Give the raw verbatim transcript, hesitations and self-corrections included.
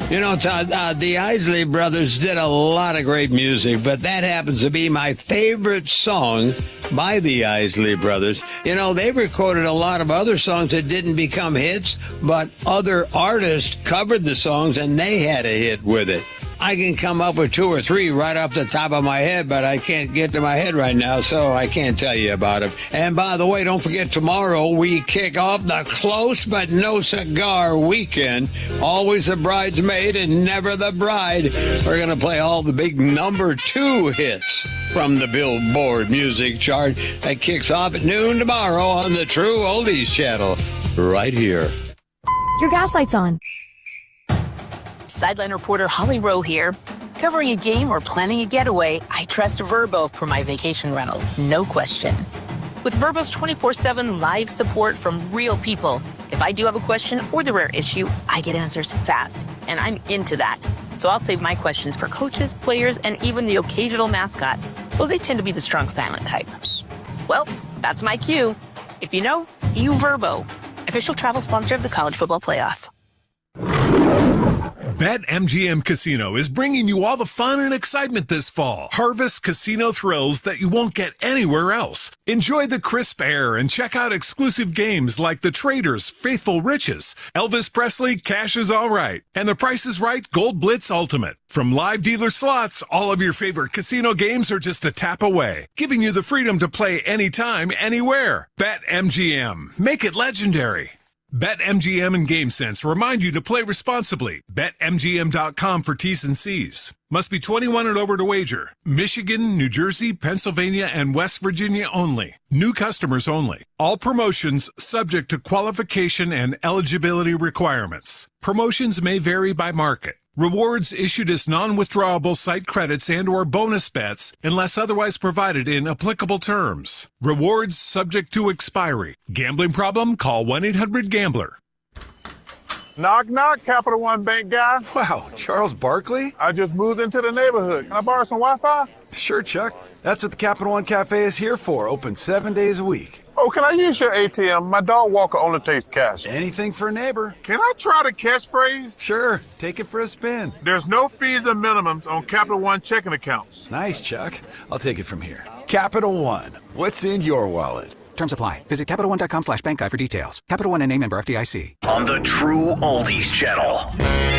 You know, Todd, uh, the Isley Brothers did a lot of great music, but that happens to be my favorite song by the Isley Brothers. You know, they recorded a lot of other songs that didn't become hits, but other artists covered the songs and they had a hit with it. I can come up with two or three right off the top of my head, but I can't get to my head right now, so I can't tell you about them. And by the way, don't forget tomorrow we kick off the Close But No Cigar Weekend. Always the bridesmaid and never the bride. We're going to play all the big number two hits from the Billboard Music Chart. That kicks off at noon tomorrow on the True Oldies Channel, right here. Your gas light's on. Sideline reporter Holly Rowe here. Covering a game or planning a getaway, I trust Vrbo for my vacation rentals, no question. With Vrbo's twenty-four seven live support from real people, if I do have a question or the rare issue, I get answers fast, and I'm into that. So I'll save my questions for coaches, players, and even the occasional mascot. Well, they tend to be the strong silent type. Well, that's my cue. If you know, you Vrbo, official travel sponsor of the College Football Playoff. BetMGM Casino is bringing you all the fun and excitement this fall. Harvest casino thrills that you won't get anywhere else. Enjoy the crisp air and check out exclusive games like The Traders' Faithful Riches, Elvis Presley Cash is All Right, and The Price is Right Gold Blitz Ultimate. From live dealer slots, all of your favorite casino games are just a tap away, giving you the freedom to play anytime, anywhere. BetMGM. Make it legendary. BetMGM and GameSense remind you to play responsibly. Bet M G M dot com for T's and C's. Must be twenty-one and over to wager. Michigan, New Jersey, Pennsylvania, and West Virginia only. New customers only. All promotions subject to qualification and eligibility requirements. Promotions may vary by market. Rewards issued as non-withdrawable site credits and or bonus bets unless otherwise provided in applicable terms. Rewards subject to expiry. Gambling problem? Call one eight hundred gambler. Knock, knock, Capital One Bank guy. Wow, Charles Barkley? I just moved into the neighborhood. Can I borrow some Wi-Fi? Sure, Chuck. That's what the Capital One Cafe is here for. Open seven days a week. Oh, can I use your A T M? My dog Walker only takes cash. Anything for a neighbor. Can I try the catchphrase? Sure. Take it for a spin. There's no fees and minimums on Capital One checking accounts. Nice, Chuck. I'll take it from here. Capital One. What's in your wallet? Terms apply. Visit Capital One dot com slash bank guide for details. Capital One and a member F D I C. On the True Oldies Channel.